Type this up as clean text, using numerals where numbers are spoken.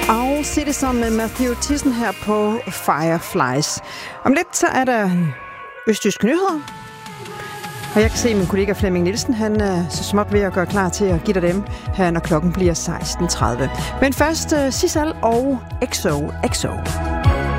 Og Citizen med Matthew Thyssen her på Fireflies. Om lidt så er der østjyske nyheder. Og jeg kan se, at min kollega Flemming Nielsen, han er så småt ved at gøre klar til at give dig dem her, når klokken bliver 16:30. Men først Sissal og XOXO.